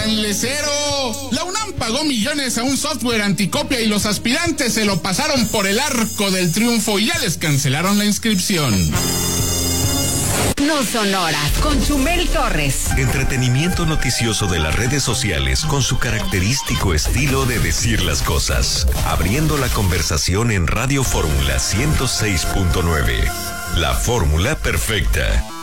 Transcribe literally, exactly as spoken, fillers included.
pónganle cero. La UNAM pagó millones a un software anticopia y los aspirantes se lo pasaron por el arco del triunfo y ya les cancelaron la inscripción. No Sonora, con Chumel Torres. Entretenimiento noticioso de las redes sociales con su característico estilo de decir las cosas. Abriendo la conversación en Radio Fórmula ciento seis punto nueve. La fórmula perfecta.